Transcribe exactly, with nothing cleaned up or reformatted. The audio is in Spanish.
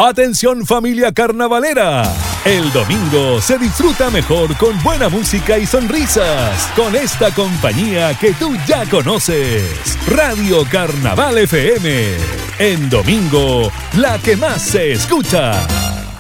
Atención familia carnavalera. El domingo se disfruta mejor con buena música y sonrisas. Con esta compañía que tú ya conoces. Radio Carnaval F M. En domingo, la que más se escucha.